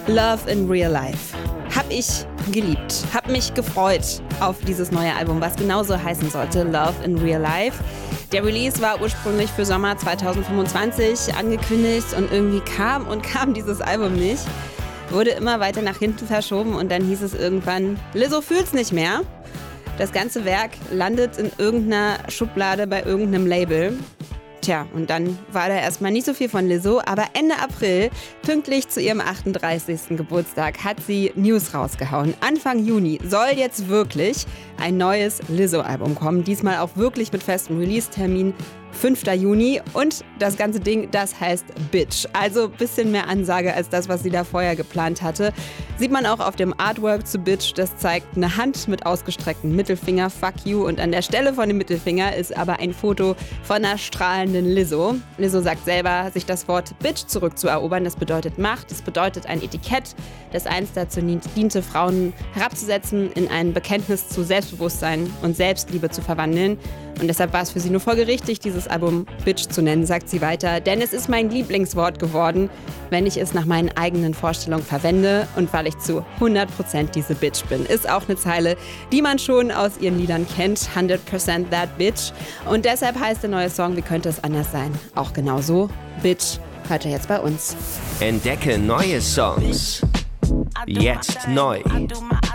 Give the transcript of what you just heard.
Love in Real Life. Hab ich geliebt. Hab mich gefreut auf dieses neue Album, was genauso heißen sollte, Love in Real Life. Der Release war ursprünglich für Sommer 2025 angekündigt und irgendwie kam dieses Album nicht. Wurde immer weiter nach hinten verschoben und dann hieß es irgendwann, Lizzo fühlt's nicht mehr. Das ganze Werk landet in irgendeiner Schublade bei irgendeinem Label. Tja, und dann war da erstmal nicht so viel von Lizzo, aber Ende April, pünktlich zu ihrem 38. Geburtstag, hat sie News rausgehauen. Anfang Juni soll jetzt wirklich ein neues Lizzo-Album kommen, diesmal auch wirklich mit festem Release-Termin. 5. Juni und das ganze Ding, das heißt Bitch. Also ein bisschen mehr Ansage als das, was sie da vorher geplant hatte. Sieht man auch auf dem Artwork zu Bitch, das zeigt eine Hand mit ausgestrecktem Mittelfinger, fuck you. Und an der Stelle von dem Mittelfinger ist aber ein Foto von einer strahlenden Lizzo. Lizzo sagt selber, sich das Wort Bitch zurückzuerobern, das bedeutet Macht, das bedeutet ein Etikett, das einst dazu diente, Frauen herabzusetzen, in ein Bekenntnis zu Selbstbewusstsein und Selbstliebe zu verwandeln. Und deshalb war es für sie nur folgerichtig, dieses Album Bitch zu nennen, sagt sie weiter. Denn es ist mein Lieblingswort geworden, wenn ich es nach meinen eigenen Vorstellungen verwende und weil ich zu 100% diese Bitch bin. Ist auch eine Zeile, die man schon aus ihren Liedern kennt, 100% that bitch. Und deshalb heißt der neue Song, wie könnte es anders sein? Auch genauso, Bitch, hört ihr jetzt bei uns. Entdecke neue Songs. Jetzt neu.